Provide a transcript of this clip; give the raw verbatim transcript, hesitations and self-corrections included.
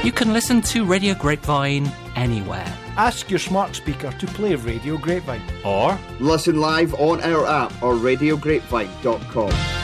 You can listen to Radio Grapevine anywhere. Ask your smart speaker to play Radio Grapevine. Or listen live on our app or radio grapevine dot com.